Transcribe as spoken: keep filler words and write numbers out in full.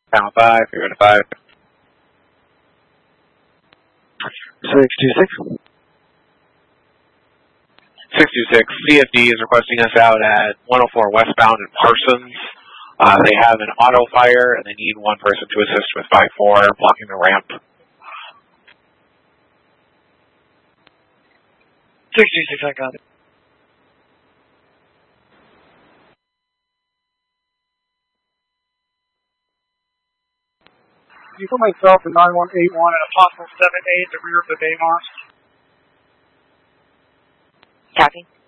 Pound five, you're at five. six two six. six two six, C F D is requesting us out at one oh four westbound in Parsons. Uh, they have an auto fire, and they need one person to assist with five four, blocking the ramp. six two six, I got it. You put myself in nine one eight one and a possible seven eight at the rear of the Daymont. Copy.